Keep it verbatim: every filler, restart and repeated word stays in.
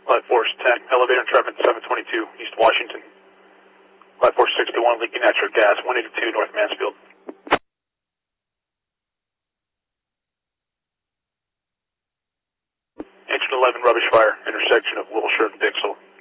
Light Force ten, elevator entrapment seven twenty-two, East Washington. Light Force sixty-one, leaking natural gas, one eighty-two, North Mansfield. Engine eleven, rubbish fire, intersection of Wilshire and Dixel.